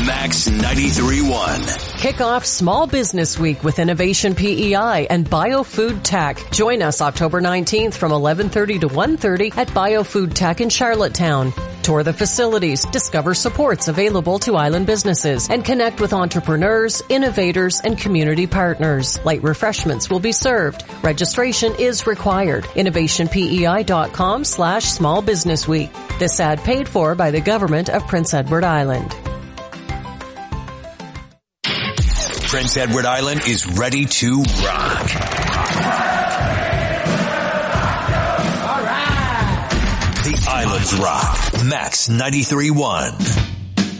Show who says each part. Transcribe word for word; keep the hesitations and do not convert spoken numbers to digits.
Speaker 1: Max ninety-three point one.
Speaker 2: Kick off Small Business Week with Innovation P E I and BioFood Tech. Join us October nineteenth from eleven thirty to one thirty at BioFood Tech in Charlottetown. Tour the facilities, discover supports available to island businesses, and connect with entrepreneurs, innovators, and community partners. Light refreshments will be served. Registration is required. innovationpei.com slash small business week. This ad paid for by the government of Prince Edward Island.
Speaker 1: Prince Edward Island is ready to rock. The Islands Rock. Max ninety-three point one.